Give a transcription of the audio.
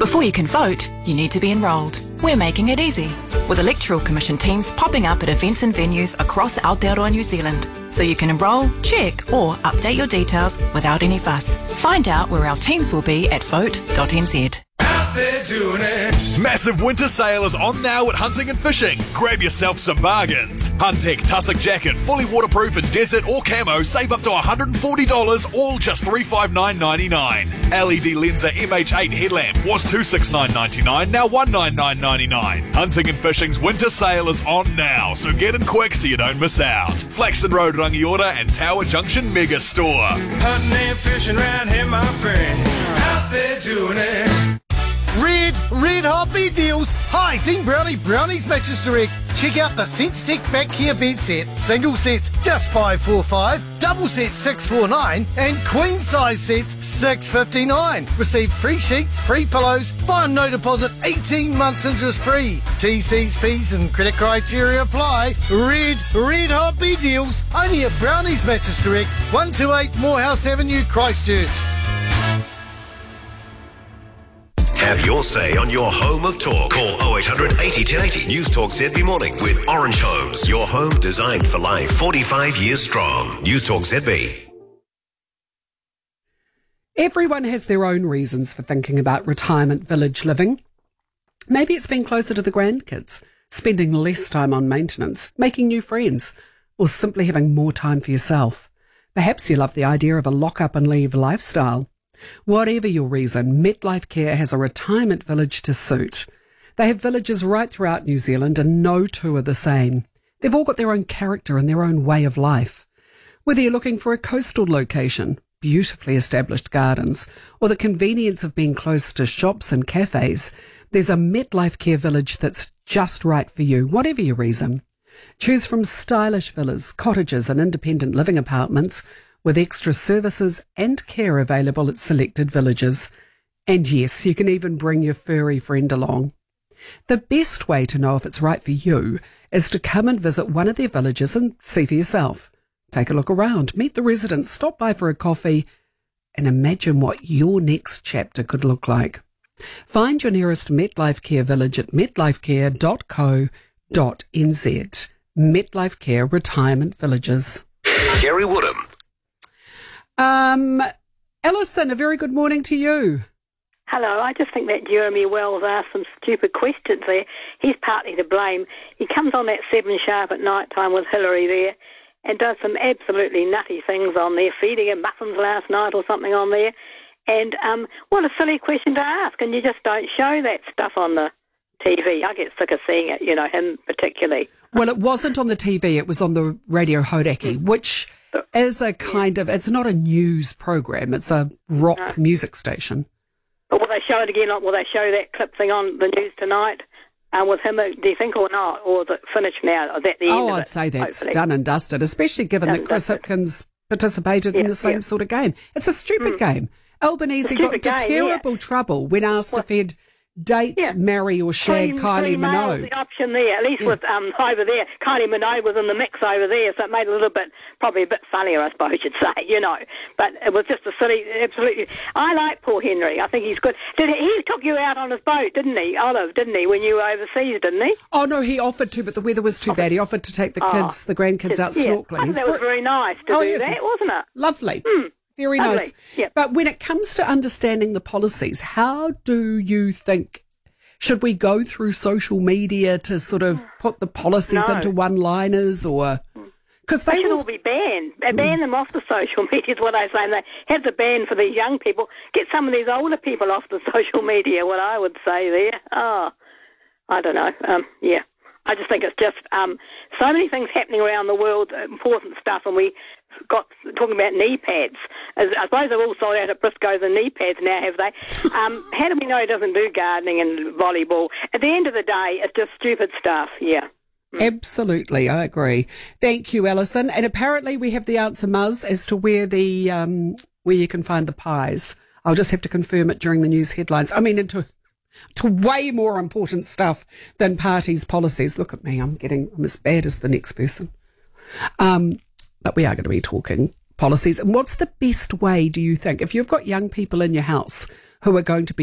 Before you can vote, you need to be enrolled. We're making it easy, with Electoral Commission teams popping up at events and venues across Aotearoa New Zealand, so you can enrol, check or update your details without any fuss. Find out where our teams will be at vote.nz. They're doing it. Massive winter sale is on now at Hunting and Fishing. Grab yourself some bargains. Huntec Tussock Jacket, fully waterproof in desert or camo, save up to $140, all just $359.99. LED Lenser MH8 headlamp was $269.99, now $199.99. Hunting and Fishing's winter sale is on now, so get in quick so you don't miss out. Flaxton Road, Rangiora and Tower Junction Mega Store. Hunting and fishing round here, my friend. Out there doing it. Red Hot bed deals. Hi, Team Brownie, Brownie's Mattress Direct. Check out the SenseTech Back Care bed set. Single sets just $545, double sets $649, and queen size sets $659. Receive free sheets, free pillows, buy on no deposit, 18 months interest free. TC's, P's and credit criteria apply. Red Hot bed deals. Only at Brownie's Mattress Direct, 128 Morehouse Avenue, Christchurch. Have your say on your home of talk. Call 0800 80 1080. News Talk ZB Mornings with Orange Homes. Your home designed for life. 45 years strong. News Talk ZB. Everyone has their own reasons for thinking about retirement village living. Maybe it's being closer to the grandkids, spending less time on maintenance, making new friends, or simply having more time for yourself. Perhaps you love the idea of a lock-up and leave lifestyle. Whatever your reason, MetLife Care has a retirement village to suit. They have villages right throughout New Zealand and no two are the same. They've all got their own character and their own way of life. Whether you're looking for a coastal location, beautifully established gardens, or the convenience of being close to shops and cafes, there's a MetLife Care village that's just right for you, whatever your reason. Choose from stylish villas, cottages and independent living apartments with extra services and care available at selected villages. And yes, you can even bring your furry friend along. The best way to know if it's right for you is to come and visit one of their villages and see for yourself. Take a look around, meet the residents, stop by for a coffee, and imagine what your next chapter could look like. Find your nearest MetLife Care village at metlifecare.co.nz. MetLife Care Retirement Villages. Kerry Woodham. Alison, a very good morning to you. Hello, I just think that Jeremy Wells asked some stupid questions there. He's partly to blame. He comes on that 7 sharp at night time with Hillary there and does some absolutely nutty things on there, feeding him muffins last night or something on there. And what a silly question to ask, and you just don't show that stuff on the TV. I get sick of seeing it, him particularly. Well, it wasn't on the TV, it was on the Radio Hauraki, which is a kind of, it's not a news program, it's a rock music station. But will they show it again? Will they show that clip thing on the news tonight with him, do you think, or not? Or is it finished now? Is that the end of it? I'd say that's hopefully done and dusted, especially given that Chris Hipkins participated in the same sort of game. It's a stupid game. Albanese got into terrible trouble when asked if he'd date, marry or shag Kylie Minogue. The option there, at least with over there, Kylie Minogue was in the mix over there, so it made it a little bit, probably a bit funnier, I suppose you'd say, But it was just a silly, absolutely. I like Paul Henry. I think he's good. He took you out on his boat, didn't he, Olive? Didn't he, when you were overseas? Didn't he? Oh no, he offered to, but the weather was too bad. He offered to take the kids, the grandkids, out snorkeling. I think that was very nice to do that, wasn't it? Lovely. Very Lovely. nice. Yep. But when it comes to understanding the policies, how do you think, should we go through social media to sort of put the policies into one-liners, or because they should all be banned? Ban them off the social media is what I say. And they have the ban for these young people. Get some of these older people off the social media. What I would say there. I don't know. I just think it's just so many things happening around the world, important stuff, and we got talking about knee pads. I suppose they've all sold out at Briscoe's and knee pads now, have they? How do we know he doesn't do gardening and volleyball? At the end of the day, it's just stupid stuff, Absolutely, I agree. Thank you, Alison. And apparently we have the answer, Muzz, as to where the where you can find the pies. I'll just have to confirm it during the news headlines. I mean, to way more important stuff than parties' policies. Look at me, I'm as bad as the next person. But we are going to be talking policies. And what's the best way, do you think, if you've got young people in your house who are going to be